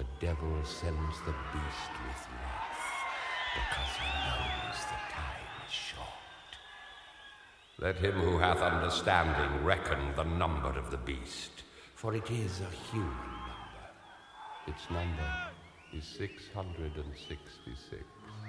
the devil sends the beast with wrath, because he knows the time is short. Let him who hath understanding reckon the number of the beast, for it is a human number. Its number is 666.